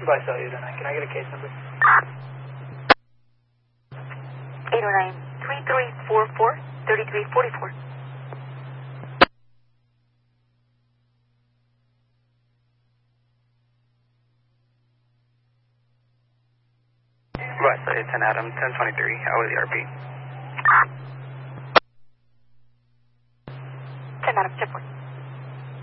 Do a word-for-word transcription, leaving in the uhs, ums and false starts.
by cell eight oh nine. Can I get a case number? eight oh nine, three three four four, three three four four. By cell eight ten Adam, ten twenty-three, out of the R P. ten Adam, ten four.